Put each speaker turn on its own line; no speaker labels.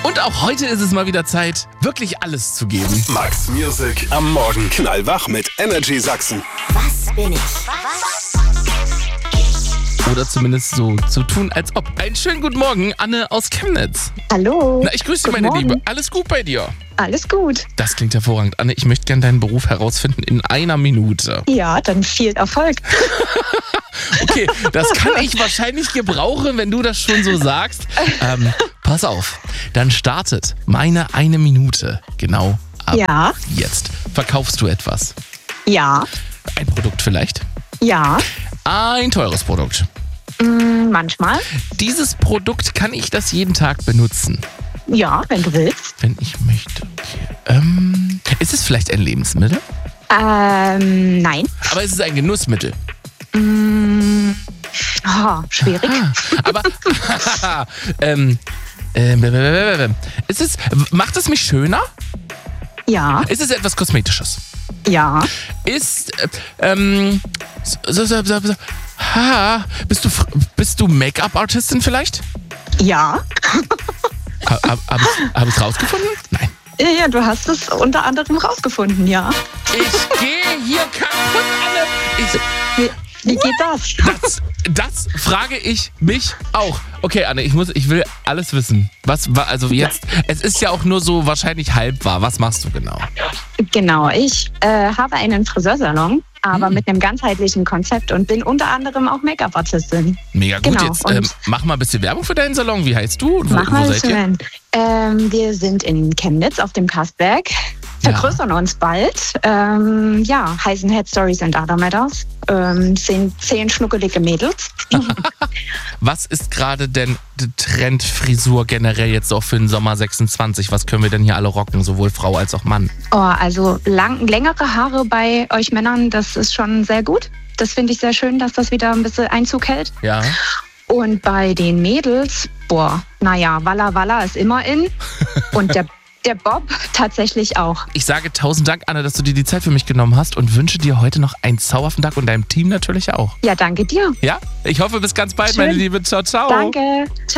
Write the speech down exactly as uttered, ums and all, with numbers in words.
Und auch heute ist es mal wieder Zeit, wirklich alles zu geben.
Max Music am Morgen. Knallwach mit Energy Sachsen.
Was bin ich?
Oder zumindest so zu tun, als ob. Einen schönen guten Morgen, Anne aus Chemnitz.
Hallo.
Na, ich grüße dich,
Guten
meine
Morgen.
Liebe. Alles gut bei dir?
Alles gut.
Das klingt hervorragend. Anne, ich möchte gerne deinen Beruf herausfinden in einer Minute.
Ja, dann viel Erfolg.
Okay, das kann ich wahrscheinlich gebrauchen, wenn du das schon so sagst. Ähm, pass auf, dann startet meine eine Minute genau ab
Ja.
jetzt. Verkaufst du etwas?
Ja.
Ein Produkt vielleicht?
Ja.
Ein teures Produkt.
Mm, manchmal.
Dieses Produkt, kann ich das jeden Tag benutzen?
Ja, wenn du willst.
Wenn ich möchte. Okay. Ähm, ist es vielleicht ein Lebensmittel?
Ähm, nein.
Aber ist es ein Genussmittel?
Mm, oh, schwierig.
Ah, aber ähm, ähm, ist es, macht es mich schöner?
Ja.
Ist es etwas Kosmetisches?
Ja.
Ist, äh, ähm, so, so, so, so, ha, bist du, fr- bist du Make-up-Artistin vielleicht?
Ja.
Ha, hab, hab ich hab ich's rausgefunden? Nein.
Ja, ja, du hast es unter anderem rausgefunden, ja.
Ich gehe hier kaputt, Anne. Ich,
Wie, wie geht das?
das, das frage ich mich auch. Okay, Anne, ich muss, ich will alles wissen. Was war, also jetzt, es ist ja auch nur so wahrscheinlich halb wahr. Was machst du genau?
Genau, ich äh, habe einen Friseursalon, aber
Hm.
mit einem ganzheitlichen Konzept und bin unter anderem auch Make-up-Artistin.
Mega gut.
Genau,
Jetzt
und-
ähm, mach mal ein bisschen Werbung für deinen Salon. Wie heißt du und wo,
Mach
wo
mal
seid ihr?
schön. Ähm, wir sind in Chemnitz auf dem Kastberg, vergrößern uns bald. Ähm, ja, heißen Head Stories and Other Matters. Ähm, sind zehn schnuckelige Mädels.
Was ist gerade denn die Trendfrisur generell jetzt auch für den Sommer sechsundzwanzig? Was können wir denn hier alle rocken, sowohl Frau als auch Mann?
Oh, also lang, längere Haare bei euch Männern, das ist schon sehr gut. Das finde ich sehr schön, dass das wieder ein bisschen Einzug hält.
Ja.
Und bei den Mädels, boah, naja, Walla Walla ist immer in. Und der, der Bob tatsächlich auch.
Ich sage tausend Dank, Anne, dass du dir die Zeit für mich genommen hast und wünsche dir heute noch einen zauberhaften Tag und deinem Team natürlich auch.
Ja, danke dir.
Ja? Ich hoffe, bis ganz bald,
Schön.
meine Liebe. Ciao, ciao.
Danke. Ciao.